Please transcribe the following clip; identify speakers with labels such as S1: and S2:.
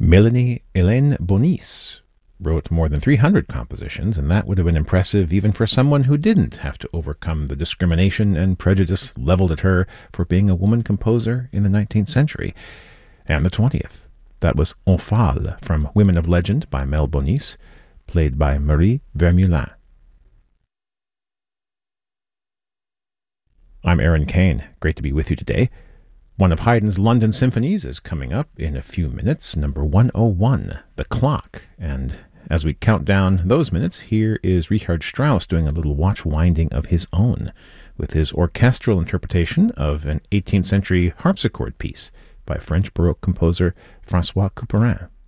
S1: Mélanie Hélène Bonis wrote more than 300 compositions, and that would have been impressive even for someone who didn't have to overcome the discrimination and prejudice leveled at her for being a woman composer in the 19th century and the 20th. That was Omphale from Women of Legend by Mel Bonis, played by Marie Vermeulen. I'm Aaron Kane. Great to be with you today. One of Haydn's London symphonies is coming up in a few minutes, number 101, The Clock. And as we count down those minutes, here is Richard Strauss doing a little watch winding of his own with his orchestral interpretation of an 18th century harpsichord piece by French Baroque composer François Couperin.